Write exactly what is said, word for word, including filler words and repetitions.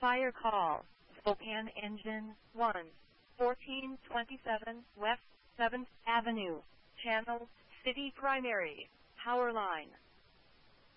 Fire call. Spokane Engine one. fourteen twenty-seven West seventh Avenue. Channel, City Primary. Power line.